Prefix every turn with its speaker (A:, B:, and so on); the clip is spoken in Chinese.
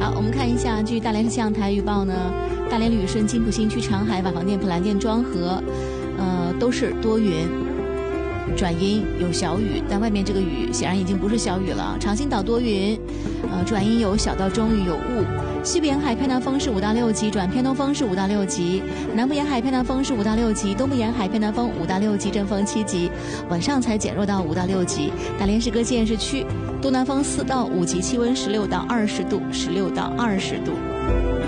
A: 好，我们看一下，据大连市气象台预报呢，大连、旅顺、金浦新区、长海、瓦房店、普兰店、庄河，都是多云转阴，有小雨，但外面这个雨显然已经不是小雨了。长兴岛多云，转阴有小到中雨，有雾。西部沿海偏南风是5到6级，转偏东风是5到6级；南部沿海偏南风是5到6级，东部沿海偏南风5到6级，阵风7级，晚上才减弱到5到6级。大连市各县市区东南风4到5级，气温16到20度，16到20度。